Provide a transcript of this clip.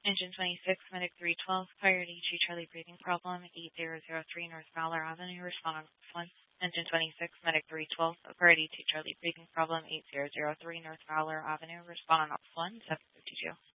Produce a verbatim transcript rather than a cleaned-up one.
Engine twenty-six, Medic three twelve, priority to Charlie breathing problem, eight zero zero three North Fowler Avenue, respond on one. Engine twenty-six, Medic three twelve, priority to Charlie breathing problem, eight zero zero three North Fowler Avenue, respond on one, seven fifty-two.